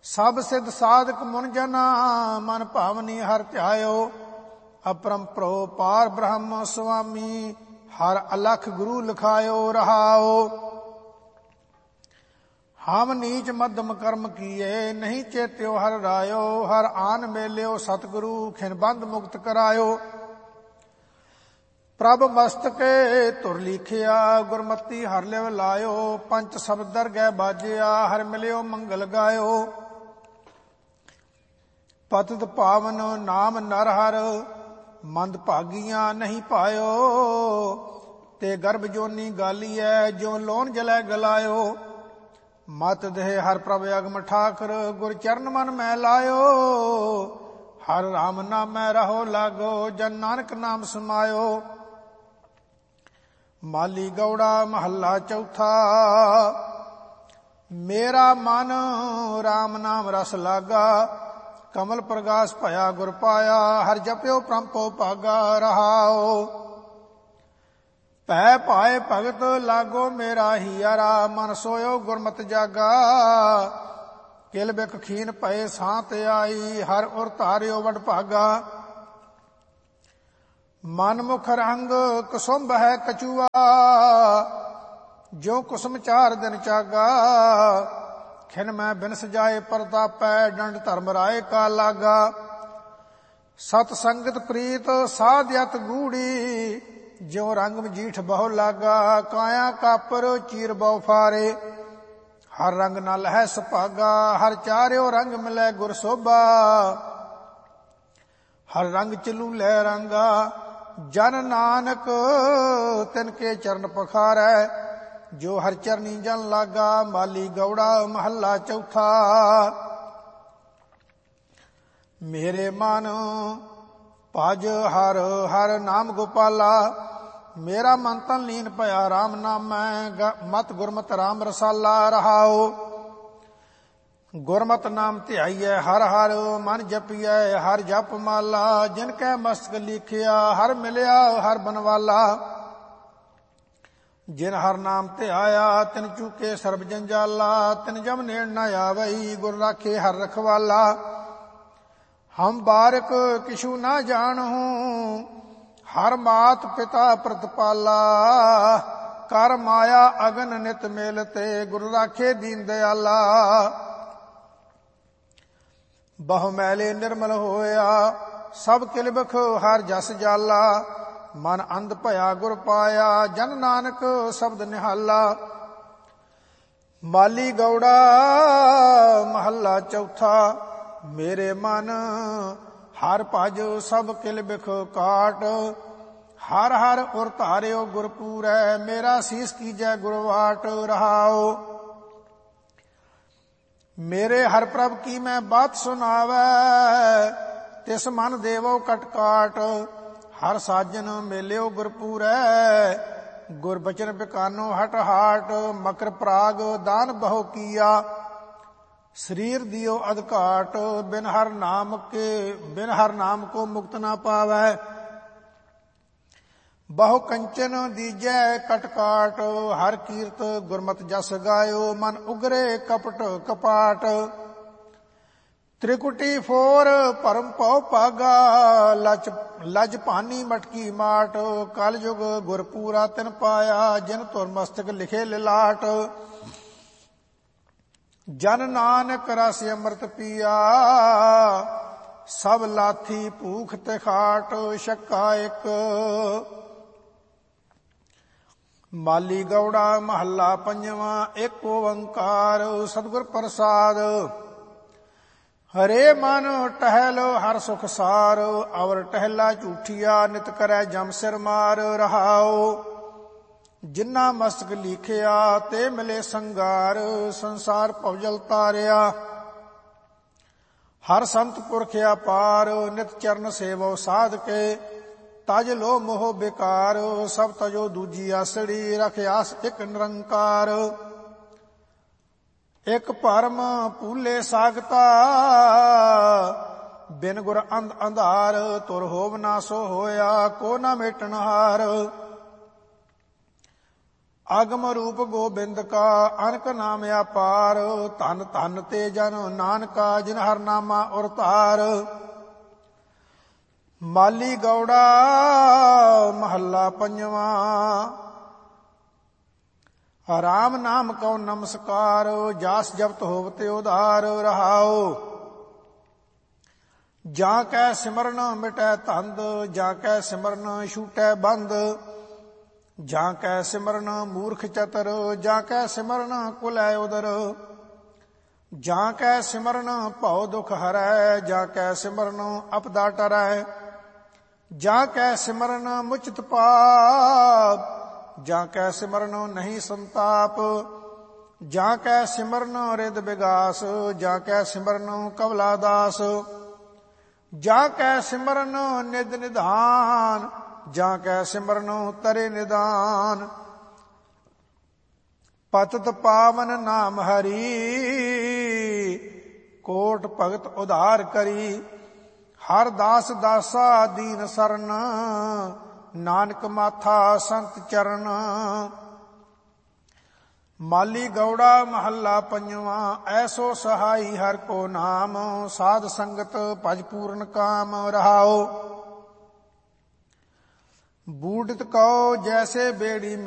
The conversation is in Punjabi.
ਸਭ ਸਿੱਧ ਸਾਧਕ ਮੁਨ ਜਨਾ ਮਨ ਭਾਵਨੀ ਹਰਿ ਧਿਆਇਓ। ਅਪਰੰਪਰੋ ਪਾਰ ਬ੍ਰਹਮ ਸੁਆਮੀ ਹਰਿ ਅਲਖ ਗੁਰੂ ਲਿਖਾਇਓ ਰਹਾਓ। ਹਮ ਨੀਚ ਮੱਧਮ ਕਰਮ ਕੀਏ ਨਹੀਂ ਚੇਤਿਓ ਹਰਿ ਰਾਇਓ। ਹਰਿ ਆਨ ਮੇਲਿਓ ਸਤਿਗੁਰੂ ਖਿਨ ਬੰਧ ਮੁਕਤ ਕਰਾਇਓ। ਪ੍ਰਭ ਮਸਤਕੇ ਧੁਰ ਲੀਖਿਆ ਗੁਰਮਤੀ ਹਰਿ ਲਿਵ ਲਾਇਓ। ਪੰਚ ਸ਼ਬਦ ਦਰਗਹਿ ਬਾਜਿਆ ਹਰਿ ਮਿਲਿਓ ਮੰਗਲ ਗਾਇਓ। ਪਤਿਤ ਪਾਵਨ ਨਾਮ ਨਰ ਹਰ ਮੰਦ ਭਾਗੀਆਂ ਨਹੀਂ ਪਾਇਓ। ਤੇ ਗਰਭ ਜੋਨੀ ਗਾਲੀਐ ਜੋ ਲੋਨ ਜਲੈ ਗਲਾਇਓ। ਮਤ ਦੇਹ ਹਰਿ ਪ੍ਰਭ ਅਗਮ ਠਾਕਰ ਗੁਰ ਚਰਨ ਮਨ ਮੈਂ ਲਾਇਓ। ਹਰਿ ਰਾਮ ਨਾਮੈ ਰਹੋ ਲਾਗੋ ਜਨ ਨਾਨਕ ਨਾਮ ਸਮਾਇਓ। ਮਾਲੀ ਗੌੜਾ ਮਹੱਲਾ ਚੌਥਾ। ਮੇਰਾ ਮਨ ਰਾਮ ਨਾਮ ਰਸ ਲਾਗਾ ਕਮਲ ਪ੍ਰਗਾਸ ਭਇਆ ਗੁਰ ਪਾਇਆ। ਹਰਿ ਜਪਿਓ ਪ੍ਰੰਪੋ ਭਾਗਾ ਰਹਾਓ। ਭੈ ਪਾਏ ਭਗਤ ਲਾਗੋ ਮੇਰਾ ਹੀਰਾ ਮਨ ਸੋਇਓ ਗੁਰਮਤਿ ਜਾਗਾ। ਕਿਲ ਬਿਖ ਖੀਨ ਭਏ ਸਾਂਤ ਆਈ ਹਰਿ ਉਰ ਧਾਰਿਓ ਵਡ ਭਾਗਾ। ਮਨ ਮੁਖ ਰੰਗ ਕੁਸੁੰਭ ਹੈ ਕਛੂਆ ਜੋ ਕੁਸਮ ਚਾਰ ਦਿਨ ਚਾਗਾ। ਖਿਨ ਮੈਂ ਬਿਨ ਸਜਾਏ ਪ੍ਰਤਾਪੈ ਡੰਡ ਧਰਮ ਰਾਏ ਕਾ ਲਾਗਾ। ਸਤ ਸੰਗਤ ਪ੍ਰੀਤ ਸਾਧਿਅਤ ਗੂੜੀ ਜਿਉ ਰੰਗ ਮਜੀਠ ਬਹੁ ਲਾਗਾ। ਕਾਇਆ ਕਾਪਰ ਚੀਰ ਬਹੁ ਫਾਰੇ ਹਰ ਰੰਗ ਨਲ ਹੈ ਸੁਭਾਗਾ। ਹਰ ਚਾਰਿਓ ਰੰਗ ਮਿਲੈ ਗੁਰ ਸੋਭਾ ਹਰ ਰੰਗ ਚਲੂ ਲੈ ਰੰਗਾ। ਜਨ ਨਾਨਕ ਤਿਨ ਕੇ ਚਰਨ ਪਖਾਰੈ ਜੋ ਹਰ ਚਰਨੀ ਜਨ ਲਾਗਾ। ਮਾਲੀ ਗੌੜਾ ਮਹੱਲਾ ਚੌਥਾ। ਮੇਰੇ ਮਨ ਭਜ ਹਰ ਹਰ ਨਾਮ ਗੋਪਾਲਾ। ਮੇਰਾ ਮਨ ਤਨ ਲੀਨ ਭਇਆ ਰਾਮ ਨਾਮੈ ਮਤ ਗੁਰਮਤਿ ਰਾਮ ਰਸਾਲਾ ਰਹਾਓ। ਗੁਰਮਤਿ ਨਾਮ ਧਿਆਈਐ ਹਰ ਹਰ ਮਨ ਜਪੀਐ ਹਰ ਜਪ ਮਾਲਾ। ਜਿਨ ਕੈ ਮਸਤਕ ਲਿਖਿਆ ਹਰ ਮਿਲਿਆ ਹਰ ਬਨਵਾਲਾ। ਜਿਨ ਹਰ ਨਾਮ ਧਿਆਇਆ ਤਿਨ ਚੂਕੇ ਸਰਬ ਜੰਜਾਲਾ। ਤਿਨ ਜਮ ਨੇੜ ਨ ਆਵਈ ਗੁਰ ਰਾਖੇ ਹਰ ਰਖਵਾਲਾ। ਹਮ ਬਾਰਕ ਕਿਛੂ ਨਾ ਜਾਣਹੂੰ ਹਰ ਮਾਤ ਪਿਤਾ ਪ੍ਰਤਪਾਲਾ। ਕਰ ਮਾਇਆ ਅਗਨ ਨਿਤ ਮੇਲਤੇ ਗੁਰ ਰਾਖੇ ਦੀਨ ਦਿਆਲਾ। ਬਹੁ ਮੈਲੇ ਨਿਰਮਲ ਹੋਇਆ ਸਭ ਕਿਲਬਖ ਹਰ ਜਸ ਜਾਲਾ। ਮਨ ਅੰਧ ਭਇਆ ਗੁਰ ਪਾਇਆ ਜਨ ਨਾਨਕ ਸ਼ਬਦ ਨਿਹਾਲਾ। ਮਾਲੀ ਗੌੜਾ ਮਹੱਲਾ ਚੌਥਾ। ਮੇਰੇ ਮਨ ਹਰ ਭਜ ਸਭ ਕਿਲ ਬਿਖ ਕਾਟ। ਹਰ ਹਰ ਉਰ ਧਾਰਿਓ ਗੁਰ ਪੂਰੈ ਮੇਰਾ ਸੀਸ ਕੀਜੈ ਗੁਰਵਾਟ ਰਹਾਓ। ਮੇਰੇ ਹਰ ਪ੍ਰਭ ਕੀ ਮੈਂ ਬਾਤ ਸੁਣਾਵੈ ਤਿਸ ਮਨ ਦੇਵੋ ਕਟ ਕਾਟ। ਹਰ ਸਾਜਨ ਮੇਲਿਓ ਗੁਰ ਪੂਰੈ ਗੁਰ ਬਚਨ ਬਿਕਾਨੋ ਹਟ ਹਾਟ। ਮਕਰ ਪ੍ਰਾਗ ਦਾਨ ਬਹੁ ਕੀਆ ਸਰੀਰ ਦਿਓ ਅਧਕਾਟ। ਬਿਨ ਹਰ ਨਾਮ ਕੋ ਮੁਕਤ ਨਾ ਪਾਵੈ ਬਹੁ ਕੰਚਨ ਦੀਜੈ ਕਟਕਾਟ। ਹਰ ਕੀਰਤ ਗੁਰਮਤਿ ਜਸ ਗਾਇਓ ਮਨ ਉਗਰੇ ਕਪਟ ਕਪਾਟ। ਤ੍ਰਿਕੁਟੀ ਫੋਰ ਭਰਮ ਭਉ ਭਾਗਾ ਲਜ ਭਾਨੀ ਮਟਕੀ ਮਾਟ। ਕਲ ਯੁਗ ਗੁਰ ਪੂਰਾ ਤਿਨ ਪਾਇਆ ਜਿਨ ਧੁਰ ਮਸਤਕ ਲਿਖੇ ਲਿਲਾਟ। ਜਨ ਨਾਨਕ ਰਸ ਅੰਮ੍ਰਿਤ ਪੀਆ ਸਭ ਲਾਥੀ ਭੂਖ ਤੇ ਖਾਟ। ਛੱਕਾ ਇੱਕ। ਮਾਲੀ ਗੌੜਾ ਮਹੱਲਾ ਪੰਜਵਾਂ। ਇੱਕ ਓੰਕਾਰ ਸਤਿਗੁਰ ਪ੍ਰਸਾਦ। ਹਰੇ ਮਨ ਟਹਿਲ ਹਰ ਸੁਖ ਸਾਰ ਅਵਰ ਟਹਿਲਾ ਝੂਠੀਆ ਨਿਤ ਕਰੈ ਜਮ ਸਿਰ ਮਾਰ ਰਹਾਓ। ਜਿਨ੍ਹਾਂ ਮਸਤਕ ਲੀਖਿਆ ਤੇ ਮਿਲੇ ਸੰਗਾਰ ਸੰਸਾਰ ਭਵਜਲ ਤਾਰਿਆ। ਹਰ ਸੰਤ ਪੁਰਖ ਅਪਾਰ ਨਿਤ ਚਰਨ ਸੇਵੋ ਸਾਧ ਕੇ। ਤਜ ਲੋ ਮੋਹ ਬੇਕਾਰ ਸਭ ਤਜੋ ਦੂਜੀ ਆਸੜੀ ਰਖ ਆਸ ਇੱਕ ਨਿਰੰਕਾਰ। ਇੱਕ ਭਰਮ ਭੂਲੇ ਸਾਗਤਾ ਬਿਨ ਗੁਰ ਅੰਧਾਰ। ਤੁਰ ਹੋਵ ਨਾ ਸੋ ਹੋਇਆ ਕੋ ਨਾ ਮੇਟਣ ਹਾਰ। ਆਗਮ ਰੂਪ ਗੋਬਿੰਦ ਕਾ ਅਨਕ ਨਾਮ ਅਪਾਰ। ਧਨ ਧਨ ਤੇ ਜਨ ਨਾਨਕਾ ਜਿਨ ਹਰ ਨਾਮਾ ਉਰ ਧਾਰ। ਮਾਲੀ ਗੌੜਾ ਮਹੱਲਾ ਪੰਜਵਾਂ। ਰਾਮ ਨਾਮ ਕਉ ਨਮਸਕਾਰ। ਜਾਸ ਜਪਤ ਹੋਵਤ ਉਧਾਰ ਰਹਾਉ। ਜਾਂ ਕੈ ਸਿਮਰਨ ਮਿਟੈ ਧੰਦ। ਜਾਂ ਕੈ ਸਿਮਰਨ ਛੂਟੈ ਬੰਦ। ਜਾਂ ਕੈ ਸਿਮਰਨ ਮੂਰਖ ਚਤਰ। ਜਾਂ ਕੈ ਸਿਮਰਨ ਕੁਲੈ ਉਦਰ। ਜਾਂ ਕੈ ਸਿਮਰਨ ਭਉ ਦੁਖ ਹਰੈ। ਜਾਂ ਕੈ ਸਿਮਰਨ ਅਪਦਾ ਟਰੈ। ਜਾਂ ਕੈ ਸਿਮਰਨ ਮੁਚਿਤ ਪਾਪ। ਜਾਂ ਕੈ ਸਿਮਰਨ ਨਹੀਂ ਸੰਤਾਪ। ਜਾਂ ਕੈ ਸਿਮਰਨ ਰਿਦ ਵਿਗਾਸ। ਜਾਂ ਕੈ ਸਿਮਰਨ ਕਵਲਾ ਦਾਸ। ਜਾਂ ਕੈ ਸਿਮਰਨ ਨਿਦ ਨਿਧਾਨ। ਜਾਂ ਕੈ ਸਿਮਰਨ ਤਰੇ ਨਿਦਾਨ। ਪਤਿਤ ਪਾਵਨ ਨਾਮ ਹਰੀ। ਕੋਟ ਭਗਤ ਉਧਾਰ ਕਰੀ। ਹਰ ਦਾਸ ਦਾਸਾ ਦੀਨ ਸਰਨ। ਨਾਨਕ ਮਾਥਾ ਸੰਤ ਚਰਨ। ਮਾਲੀ ਗੌੜਾ ਮਹੱਲਾ ਪੰਜਵਾਂ। ਐਸੋ ਸਹਾਈ ਹਰ ਕੋ ਨਾਮ। ਸਾਧ ਸੰਗਤ ਭਜ ਪੂਰਨ ਕਾਮ ਰਹਾਉ। ਬੂਢਿਤ ਕਉ ਜੈਸੇ ਬੇੜੀ